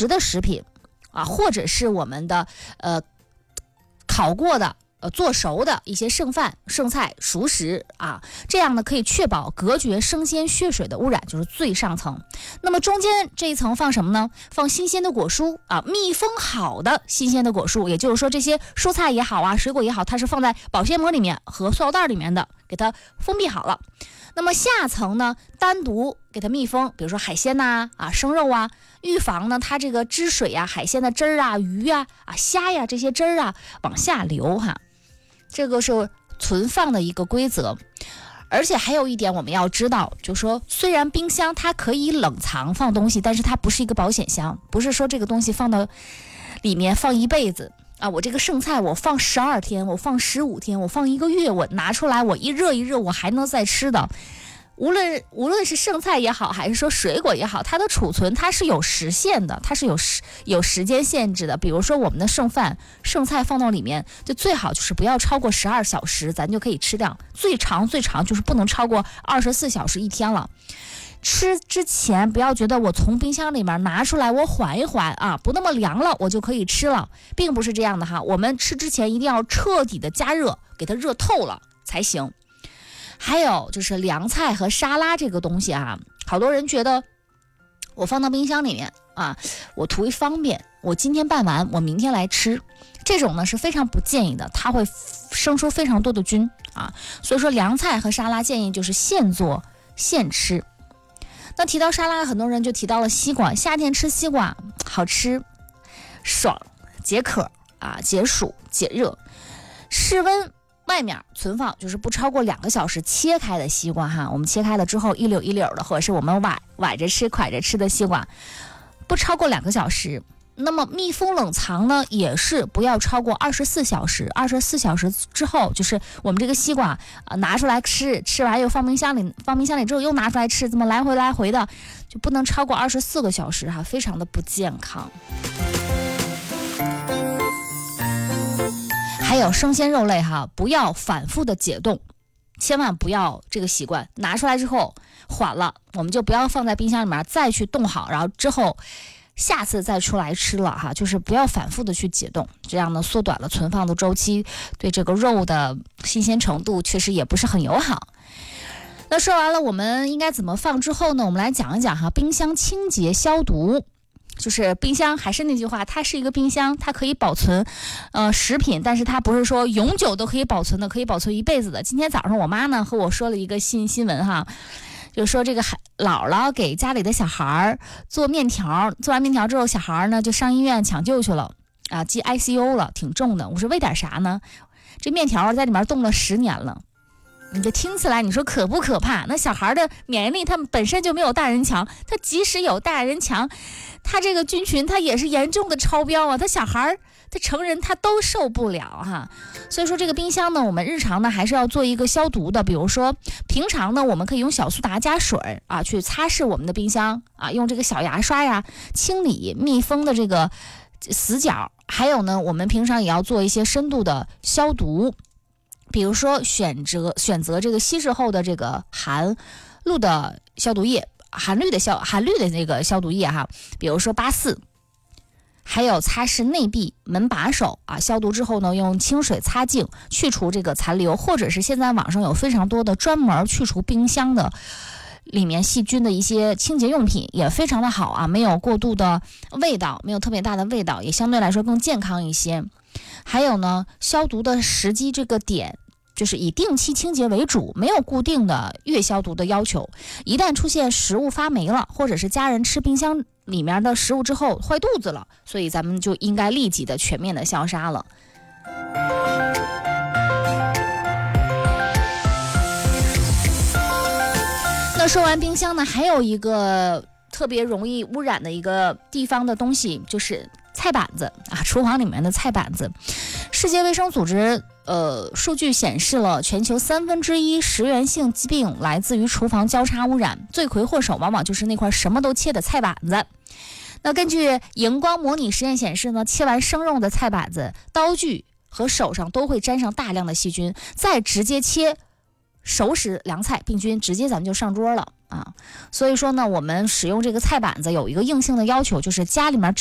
食的食品啊，或者是我们的烤过的做熟的一些剩饭、剩菜、熟食啊，这样呢可以确保隔绝生鲜血水的污染，就是最上层。那么中间这一层放什么呢？放新鲜的果蔬啊，密封好的新鲜的果蔬，也就是说这些蔬菜也好啊，水果也好，它是放在保鲜膜里面和塑料袋里面的，给它封闭好了。那么下层呢，单独给它密封，比如说海鲜呐、生肉啊，预防呢它这个汁水啊、海鲜的汁儿啊、鱼啊、虾呀这些汁儿啊往下流哈。这个是存放的一个规则。而且还有一点我们要知道，就是说虽然冰箱它可以冷藏放东西，但是它不是一个保险箱，不是说这个东西放到里面放一辈子啊，我这个剩菜我放12天，我放15天，我放1个月，我拿出来我一热一热我还能再吃的。无论是剩菜也好，还是说水果也好，它的储存它是有时限的，它是有时间限制的。比如说我们的剩饭、剩菜放到里面，就最好就是不要超过12小时，咱就可以吃掉。最长就是不能超过24小时1天了。吃之前不要觉得我从冰箱里面拿出来我缓一缓啊，不那么凉了我就可以吃了，并不是这样的哈。我们吃之前一定要彻底的加热，给它热透了才行。还有就是凉菜和沙拉这个东西啊，好多人觉得我放到冰箱里面啊，我图一方便，我今天拌完我明天来吃，这种呢是非常不建议的，它会生出非常多的菌啊。所以说凉菜和沙拉建议就是现做现吃。那提到沙拉，很多人就提到了西瓜，夏天吃西瓜好吃爽，解渴啊，解暑解热。室温外面存放就是不超过2个小时切开的西瓜哈，我们切开了之后一绺一绺的，或者是我们崴着吃蒯着吃的西瓜，不超过2个小时。那么密封冷藏呢，也是不要超过24小时。24小时之后，就是我们这个西瓜拿出来吃完又放冰箱里之后又拿出来吃，这么来回的，就不能超过24个小时哈，非常的不健康。还有生鲜肉类哈，不要反复的解冻，千万不要这个习惯。拿出来之后缓了，我们就不要放在冰箱里面再去冻好，然后之后下次再出来吃了哈，就是不要反复的去解冻，这样呢缩短了存放的周期，对这个肉的新鲜程度确实也不是很友好。那说完了我们应该怎么放之后呢，我们来讲一讲哈，冰箱清洁消毒。就是冰箱还是那句话，它是一个冰箱，它可以保存食品，但是它不是说永久都可以保存的，可以保存一辈子的。今天早上我妈呢和我说了一个新闻哈，就说这个姥姥给家里的小孩做面条，做完面条之后小孩呢就上医院抢救去了啊，进 ICU 了，挺重的。我说为点啥呢？这面条在里面冻了10年了。你这听起来你说可不可怕？那小孩的免疫力他们本身就没有大人强，他即使有大人强，他这个菌群他也是严重的超标啊，他小孩他成人他都受不了哈。所以说这个冰箱呢，我们日常呢还是要做一个消毒的。比如说平常呢我们可以用小苏打加水啊去擦拭我们的冰箱啊，用这个小牙刷呀清理密封的这个死角。还有呢我们平常也要做一些深度的消毒，比如说选择这个稀释后的这个含氯的消毒液，含氯的那个消毒液哈，比如说84。还有擦拭内壁、门把手啊，消毒之后呢，用清水擦净，去除这个残留，或者是现在网上有非常多的专门去除冰箱的里面细菌的一些清洁用品，也非常的好啊，没有过度的味道，没有特别大的味道，也相对来说更健康一些。还有呢，消毒的时机这个点就是以定期清洁为主，没有固定的月消毒的要求。一旦出现食物发霉了，或者是家人吃冰箱里面的食物之后坏肚子了，所以咱们就应该立即的全面的消杀了。那说完冰箱呢，还有一个特别容易污染的一个地方的东西，就是菜板子啊，厨房里面的菜板子。世界卫生组织数据显示了全球1/3食源性疾病来自于厨房交叉污染，罪魁祸首往往就是那块什么都切的菜板子。那根据荧光模拟实验显示呢，切完生肉的菜板子、刀具和手上都会沾上大量的细菌，再直接切熟食凉菜，病菌直接咱们就上桌了啊。所以说呢，我们使用这个菜板子有一个硬性的要求，就是家里面